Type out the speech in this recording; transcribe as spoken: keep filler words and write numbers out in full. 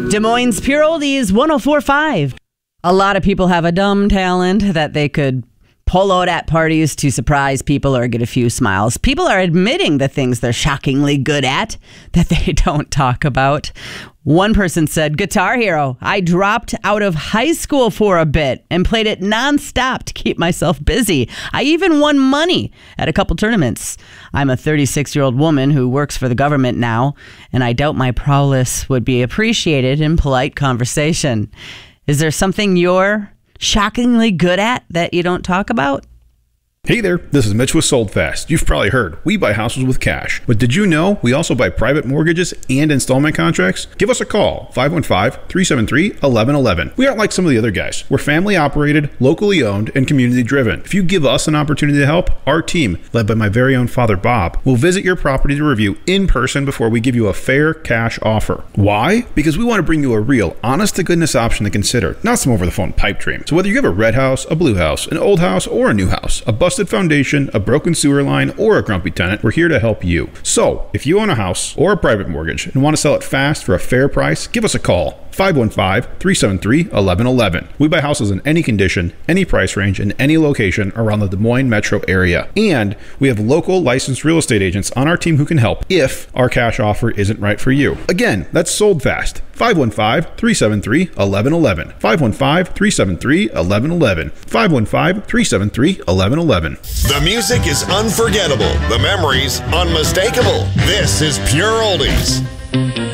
Des Moines Pure Oldies one oh four point five. A lot of people have a dumb talent that they could pull out at parties to surprise people or get a few smiles. People are admitting the things they're shockingly good at that they don't talk about. One person said, Guitar Hero, I dropped out of high school for a bit and played it nonstop to keep myself busy. I even won money at a couple tournaments. I'm a thirty-six-year-old woman who works for the government now, and I doubt my prowess would be appreciated in polite conversation. Is there something you're shockingly good at that you don't talk about? Hey there, this is Mitch with Sold Fast. You've probably heard, we buy houses with cash. But did you know we also buy private mortgages and installment contracts? Give us a call, five one five, three seven three, one one one one. We aren't like some of the other guys. We're family operated, locally owned, and community driven. If you give us an opportunity to help, our team, led by my very own father Bob, will visit your property to review in person before we give you a fair cash offer. Why? Because we want to bring you a real, honest-to-goodness option to consider, not some over-the-phone pipe dream. So whether you have a red house, a blue house, an old house, or a new house, a bus foundation, a broken sewer line, or a grumpy tenant, we're here to help you. So, if you own a house or a private mortgage and want to sell it fast for a fair price, give us a call, five one five, three seven three, one one one one. We buy houses in any condition, any price range, and any location around the Des Moines metro area. And we have local licensed real estate agents on our team who can help if our cash offer isn't right for you. Again, that's Sold Fast. five one five, three seven three, one one one one. five one five, three seven three, one one one one. five one five, three seven three, one one one one. The music is unforgettable. The memories unmistakable. This is Pure Oldies.